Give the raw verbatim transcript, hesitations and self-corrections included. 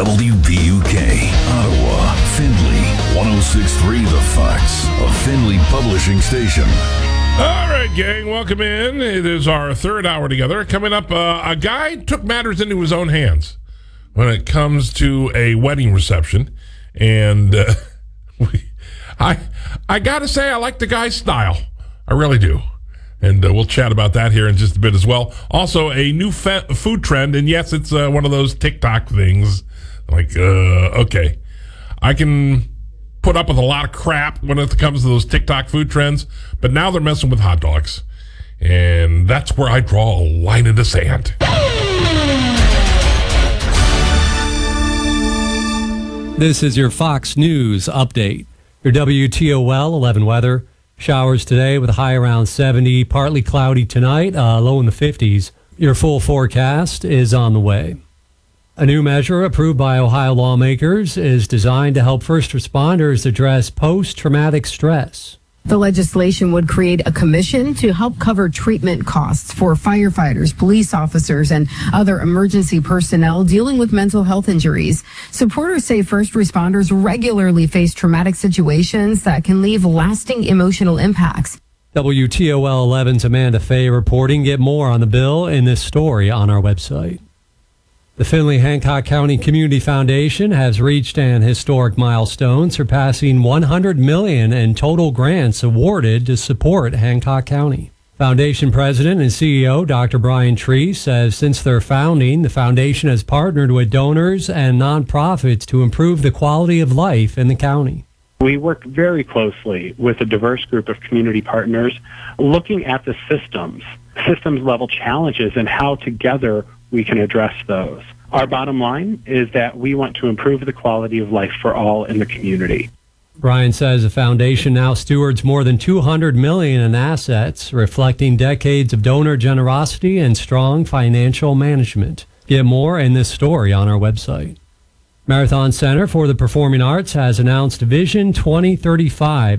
W P U K, Ottawa, Findlay, one oh six point three The Fox, a Findlay publishing station. All right, gang, welcome in. It is our third hour together. Coming up, uh, a guy took matters into his own hands when it comes to a wedding reception. And uh, we, I I got to say, I like the guy's style. I really do. And uh, we'll chat about that here in just a bit as well. Also, a new fe- food trend. And yes, it's uh, one of those TikTok things. Like, uh, okay, I can put up with a lot of crap when it comes to those TikTok food trends, but now they're messing with hot dogs. And that's where I draw a line in the sand. This is your Fox News update. Your W T O L eleven weather. Showers today with a high around seventy, partly cloudy tonight, uh, low in the fifties. Your full forecast is on the way. A new measure approved by Ohio lawmakers is designed to help first responders address post-traumatic stress. The legislation would create a commission to help cover treatment costs for firefighters, police officers, and other emergency personnel dealing with mental health injuries. Supporters say first responders regularly face traumatic situations that can leave lasting emotional impacts. W T O L eleven's Amanda Fay reporting. Get more on the bill in this story on our website. The Findlay-Hancock County Community Foundation has reached an historic milestone, surpassing one hundred million dollars in total grants awarded to support Hancock County. Foundation President and C E O Doctor Brian Tree says since their founding, the foundation has partnered with donors and nonprofits to improve the quality of life in the county. We work very closely with a diverse group of community partners, looking at the systems, systems-level challenges, and how together we can address those. Our bottom line is that we want to improve the quality of life for all in the community. Brian says the foundation now stewards more than two hundred million dollars in assets, reflecting decades of donor generosity and strong financial management. Get more in this story on our website. Marathon Center for the Performing Arts has announced Vision twenty thirty-five.